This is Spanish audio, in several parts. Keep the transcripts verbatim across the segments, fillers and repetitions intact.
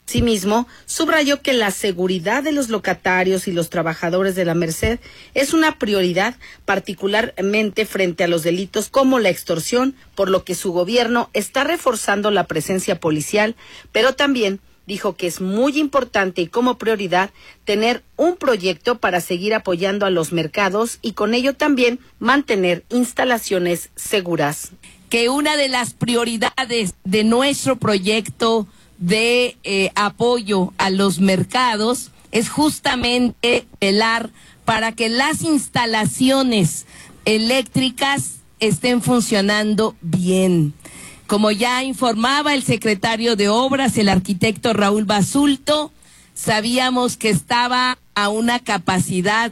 Asimismo, subrayó que la seguridad de los locatarios y los trabajadores de la Merced es una prioridad, particularmente frente a los delitos como la extorsión, por lo que su gobierno está reforzando la presencia policial, pero también dijo que es muy importante y como prioridad tener un proyecto para seguir apoyando a los mercados y con ello también mantener instalaciones seguras. Que una de las prioridades de nuestro proyecto de eh, apoyo a los mercados es justamente velar para que las instalaciones eléctricas estén funcionando bien. Como ya informaba el secretario de Obras, el arquitecto Raúl Basulto, sabíamos que estaba a una capacidad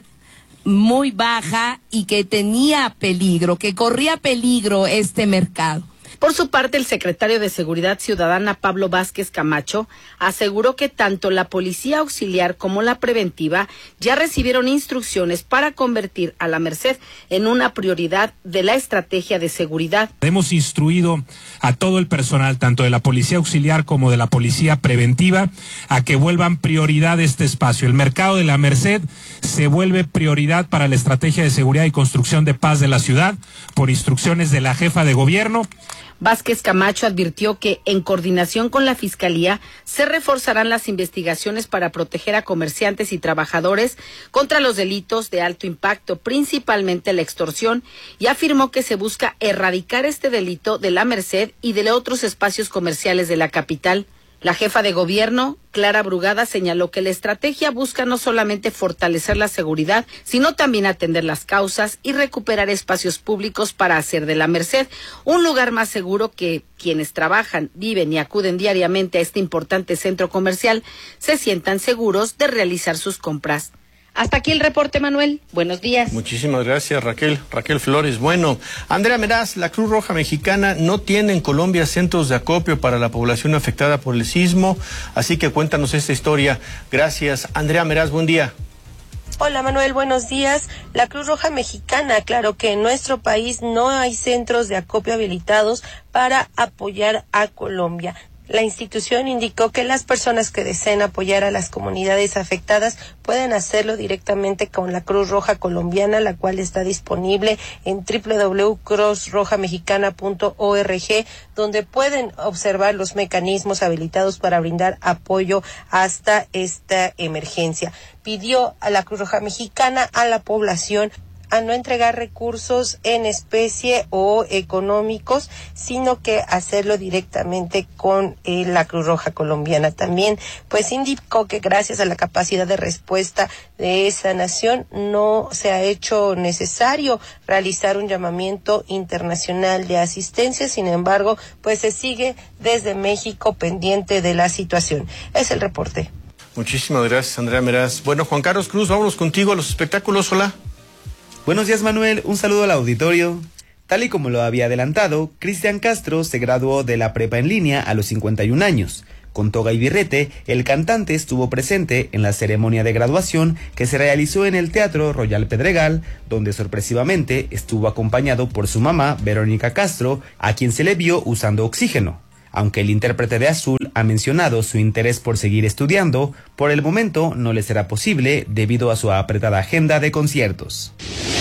muy baja y que tenía peligro, que corría peligro este mercado. Por su parte, el secretario de Seguridad Ciudadana, Pablo Vázquez Camacho, aseguró que tanto la Policía Auxiliar como la Preventiva ya recibieron instrucciones para convertir a la Merced en una prioridad de la estrategia de seguridad. Hemos instruido a todo el personal, tanto de la Policía Auxiliar como de la Policía Preventiva, a que vuelvan prioridad este espacio. El mercado de la Merced se vuelve prioridad para la estrategia de seguridad y construcción de paz de la ciudad, por instrucciones de la jefa de gobierno. Vázquez Camacho advirtió que, en coordinación con la Fiscalía, se reforzarán las investigaciones para proteger a comerciantes y trabajadores contra los delitos de alto impacto, principalmente la extorsión, y afirmó que se busca erradicar este delito de la Merced y de otros espacios comerciales de la capital. La jefa de gobierno, Clara Brugada, señaló que la estrategia busca no solamente fortalecer la seguridad, sino también atender las causas y recuperar espacios públicos para hacer de la Merced un lugar más seguro, que quienes trabajan, viven y acuden diariamente a este importante centro comercial se sientan seguros de realizar sus compras. Hasta aquí el reporte, Manuel. Buenos días. Muchísimas gracias, Raquel. Raquel Flores. Bueno, Andrea Meraz, la Cruz Roja Mexicana no tiene en Colombia centros de acopio para la población afectada por el sismo, así que cuéntanos esta historia. Gracias, Andrea Meraz, buen día. Hola Manuel, buenos días. La Cruz Roja Mexicana aclaró que en nuestro país no hay centros de acopio habilitados para apoyar a Colombia. La institución indicó que las personas que deseen apoyar a las comunidades afectadas pueden hacerlo directamente con la Cruz Roja Colombiana, la cual está disponible en doble u doble u doble u punto cruz roja mexicana punto org, donde pueden observar los mecanismos habilitados para brindar apoyo hasta esta emergencia. Pidió a la Cruz Roja Mexicana a la población a no entregar recursos en especie o económicos, sino que hacerlo directamente con eh, la Cruz Roja Colombiana. También, pues indicó que gracias a la capacidad de respuesta de esa nación no se ha hecho necesario realizar un llamamiento internacional de asistencia. Sin embargo, pues se sigue desde México pendiente de la situación. Es el reporte. Muchísimas gracias, Andrea Meraz. Bueno, Juan Carlos Cruz, vámonos contigo a los espectáculos. Hola. Buenos días, Manuel, un saludo al auditorio. Tal y como lo había adelantado, Cristian Castro se graduó de la prepa en línea a los cincuenta y un años. Con toga y birrete, el cantante estuvo presente en la ceremonia de graduación que se realizó en el Teatro Royal Pedregal, donde sorpresivamente estuvo acompañado por su mamá, Verónica Castro, a quien se le vio usando oxígeno. Aunque el intérprete de Azul ha mencionado su interés por seguir estudiando, por el momento no le será posible debido a su apretada agenda de conciertos.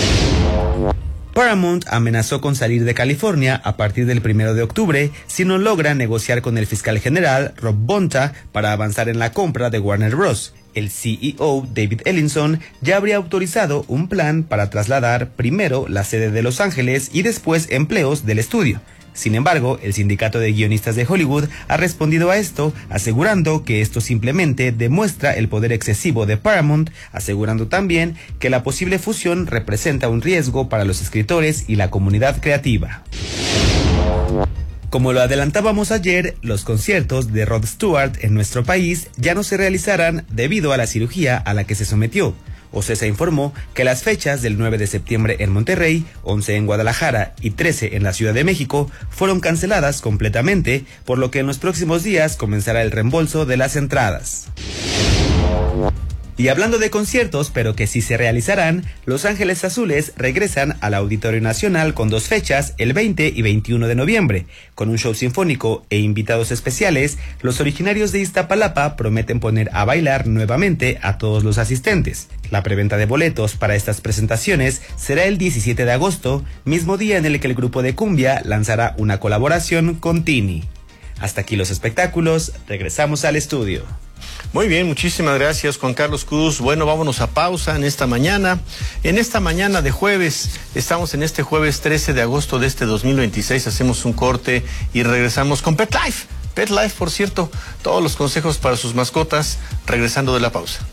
Paramount amenazó con salir de California a partir del primero de octubre si no logra negociar con el fiscal general Rob Bonta para avanzar en la compra de Warner Bros. El C E O, David Ellinson, ya habría autorizado un plan para trasladar primero la sede de Los Ángeles y después empleos del estudio. Sin embargo, el sindicato de guionistas de Hollywood ha respondido a esto, asegurando que esto simplemente demuestra el poder excesivo de Paramount, asegurando también que la posible fusión representa un riesgo para los escritores y la comunidad creativa. Como lo adelantábamos ayer, los conciertos de Rod Stewart en nuestro país ya no se realizarán debido a la cirugía a la que se sometió. OCESA informó que las fechas del nueve de septiembre en Monterrey, once en Guadalajara y trece en la Ciudad de México fueron canceladas completamente, por lo que en los próximos días comenzará el reembolso de las entradas. Y hablando de conciertos, pero que sí se realizarán, Los Ángeles Azules regresan al Auditorio Nacional con dos fechas, el veinte y veintiuno de noviembre. Con un show sinfónico e invitados especiales, los originarios de Iztapalapa prometen poner a bailar nuevamente a todos los asistentes. La preventa de boletos para estas presentaciones será el diecisiete de agosto, mismo día en el que el grupo de cumbia lanzará una colaboración con Tini. Hasta aquí los espectáculos, regresamos al estudio. Muy bien, muchísimas gracias, Juan Carlos Cruz. Bueno, vámonos a pausa en esta mañana. En esta mañana de jueves, estamos en este jueves trece de agosto de este dos mil veintiséis, hacemos un corte y regresamos con Pet Life. Pet Life, por cierto, todos los consejos para sus mascotas, regresando de la pausa.